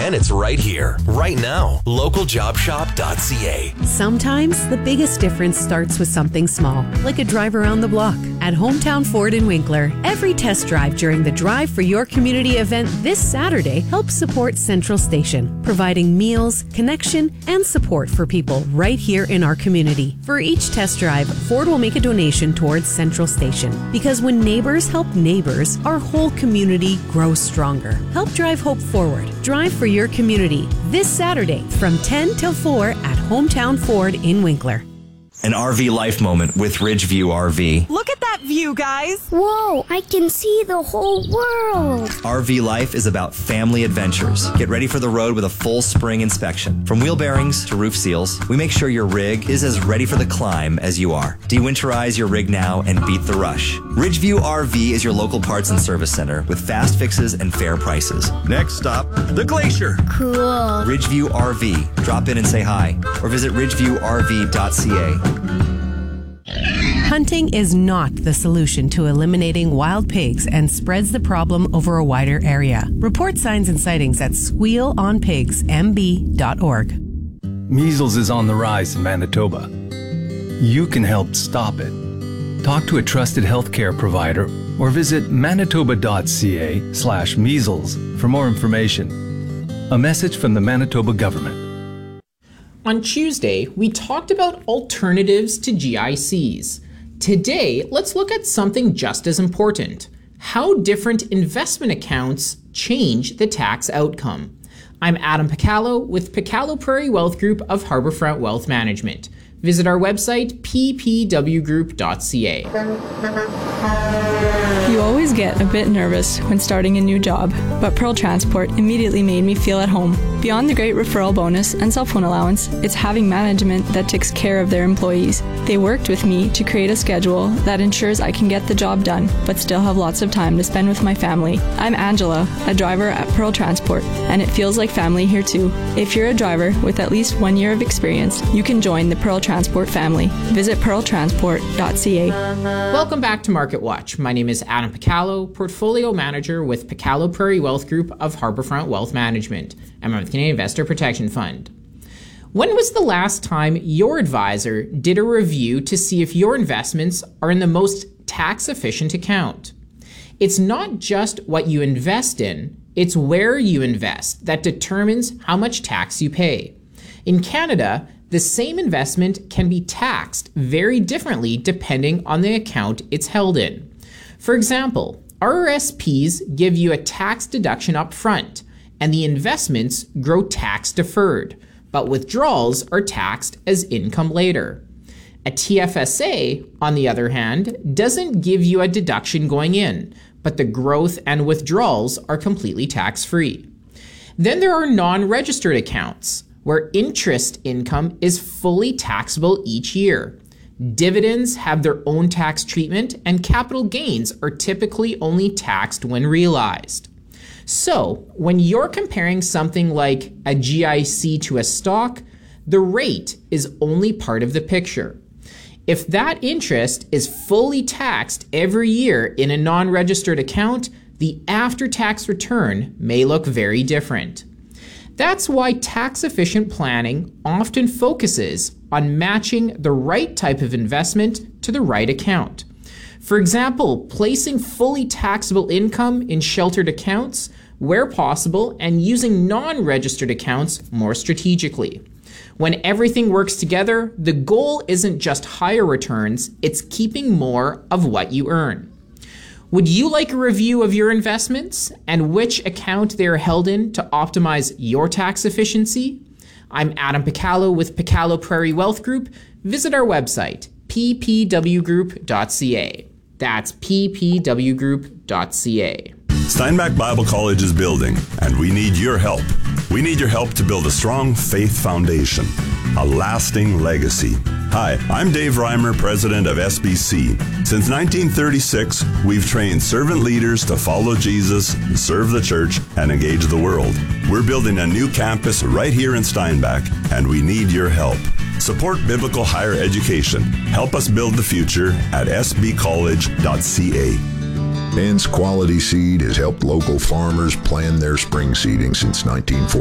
And it's right here, right now. LocalJobShop.ca. Sometimes the biggest difference starts with something small, like a drive around the block. At Hometown Ford in Winkler, every test drive during the Drive for Your Community event this Saturday helps support Central Station, providing meals, connection, and support for people right here in our community. For each test drive, Ford will make a donation towards Central Station. Because when neighbors help neighbors, our whole community grows stronger. Help drive hope forward. Drive for your community this Saturday from 10 till 4 at Hometown Ford in Winkler. An RV life moment with Ridgeview RV. Look at that view, guys. Whoa, I can see the whole world. RV life is about family adventures. Get ready for the road with a full spring inspection. From wheel bearings to roof seals, we make sure your rig is as ready for the climb as you are. De-winterize your rig now and beat the rush. Ridgeview RV is your local parts and service center with fast fixes and fair prices. Next stop, the Glacier. Cool. Ridgeview RV. Drop in and say hi or visit ridgeviewrv.ca. Hunting is not the solution to eliminating wild pigs and spreads the problem over a wider area. Report signs and sightings at squealonpigsmb.org. Measles is on the rise in Manitoba. You can help stop it. Talk to a trusted healthcare provider or visit manitoba.ca/measles for more information. A message from the Manitoba government. On Tuesday, we talked about alternatives to GICs. Today, let's look at something just as important: how different investment accounts change the tax outcome. I'm Adam Picallo with Picallo Prairie Wealth Group of Harbourfront Wealth Management. Visit our website, ppwgroup.ca. You always get a bit nervous when starting a new job, but Pearl Transport immediately made me feel at home. Beyond the great referral bonus and cell phone allowance, it's having management that takes care of their employees. They worked with me to create a schedule that ensures I can get the job done, but still have lots of time to spend with my family. I'm Angela, a driver at Pearl Transport, and it feels like family here too. If you're a driver with at least 1 year of experience, you can join the Pearl Transport family. Visit pearltransport.ca. Welcome back to Market Watch. My name is Adam Picallo, Portfolio Manager with Picallo Prairie Wealth Group of Harbourfront Wealth Management. I'm with the Canadian Investor Protection Fund. When was the last time your advisor did a review to see if your investments are in the most tax-efficient account? It's not just what you invest in, it's where you invest that determines how much tax you pay. In Canada, the same investment can be taxed very differently depending on the account it's held in. For example, RRSPs give you a tax deduction up front, and the investments grow tax deferred, but withdrawals are taxed as income later. A TFSA, on the other hand, doesn't give you a deduction going in, but the growth and withdrawals are completely tax-free. Then there are non-registered accounts, where interest income is fully taxable each year. Dividends have their own tax treatment, and capital gains are typically only taxed when realized. So, when you're comparing something like a GIC to a stock, the rate is only part of the picture. If that interest is fully taxed every year in a non-registered account, the after-tax return may look very different. That's why tax-efficient planning often focuses on matching the right type of investment to the right account. For example, placing fully taxable income in sheltered accounts where possible and using non-registered accounts more strategically. When everything works together, the goal isn't just higher returns, it's keeping more of what you earn. Would you like a review of your investments and which account they are held in to optimize your tax efficiency? I'm Adam Picallo with Picallo Prairie Wealth Group. Visit our website, ppwgroup.ca. That's ppwgroup.ca. Steinbach Bible College is building, and we need your help. We need your help to build a strong faith foundation, a lasting legacy. Hi, I'm Dave Reimer, president of SBC. Since 1936, we've trained servant leaders to follow Jesus, serve the church, and engage the world. We're building a new campus right here in Steinbach, and we need your help. Support biblical higher education. Help us build the future at sbcollege.ca. Ben's Quality Seed has helped local farmers plan their spring seeding since 1940.